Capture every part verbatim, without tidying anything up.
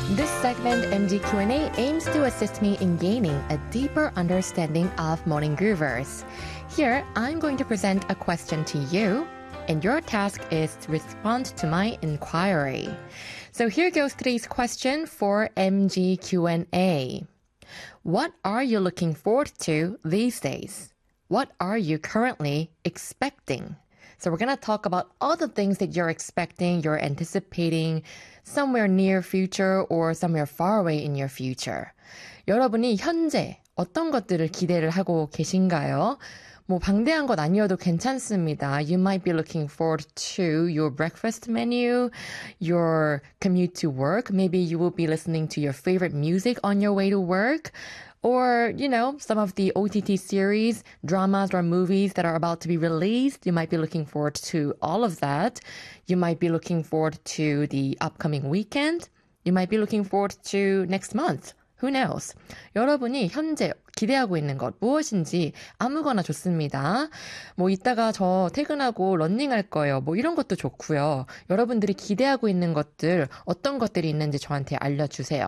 This segment, M G Q and A, aims to assist me in gaining a deeper understanding of Morning Groovers. Here, I'm going to present a question to you, and your task is to respond to my inquiry. So here goes today's question for M G Q and A. What are you looking forward to these days? What are you currently expecting? So we're going to talk about all the things that you're expecting, you're anticipating somewhere near future or somewhere far away in your future. 여러분이 현재 어떤 것들을 기대를 하고 계신가요? 뭐 방대한 것 아니어도 괜찮습니다. You might be looking forward to your breakfast menu, your commute to work. Maybe you will be listening to your favorite music on your way to work. Or, you know, some of the O T T series, dramas or movies that are about to be released. You might be looking forward to all of that. You might be looking forward to the upcoming weekend. You might be looking forward to next month. Who knows? 여러분이 현재 기대하고 있는 것 무엇인지 아무거나 좋습니다. 뭐 이따가 저 퇴근하고 러닝할 거예요. 뭐 이런 것도 좋고요. 여러분들이 기대하고 있는 것들 어떤 것들이 있는지 저한테 알려주세요.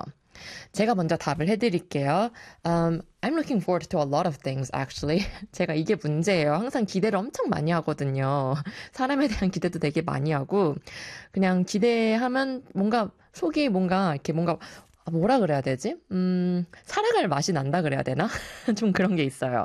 제가 먼저 답을 해드릴게요. Um, I'm looking forward to a lot of things, actually. 제가 이게 문제예요. 항상 기대를 엄청 많이 하거든요. 사람에 대한 기대도 되게 많이 하고 그냥 기대하면 뭔가 속이 뭔가 이렇게 뭔가 뭐라 그래야 되지? 음, 살아갈 맛이 난다 그래야 되나? 좀 그런 게 있어요.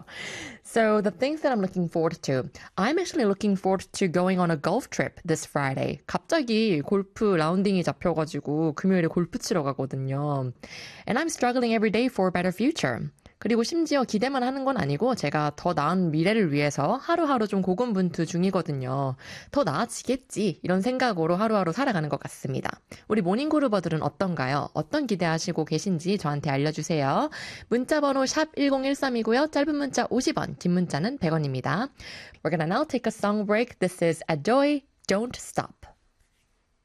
So the things that I'm looking forward to. I'm actually looking forward to going on a golf trip this Friday. 갑자기 골프 라운딩이 잡혀가지고 금요일에 골프 치러 가거든요. And I'm struggling every day for a better future. 그리고 심지어 기대만 하는 건 아니고 제가 더 나은 미래를 위해서 하루하루 좀 고군분투 중이거든요. 더 나아지겠지 이런 생각으로 하루하루 살아가는 것 같습니다. 우리 모닝그루버들은 어떤가요? 어떤 기대하시고 계신지 저한테 알려주세요. 문자번호 샵 일공일삼이고요. 짧은 문자 오십 원, 긴 문자는 백 원입니다. We're gonna now take a song break. This is Adoy, Don't Stop.